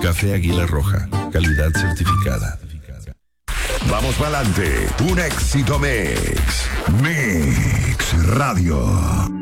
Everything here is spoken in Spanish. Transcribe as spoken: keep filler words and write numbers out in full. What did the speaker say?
Café Águila Roja, calidad certificada. Vamos para adelante, un éxito mix. Mix Radio.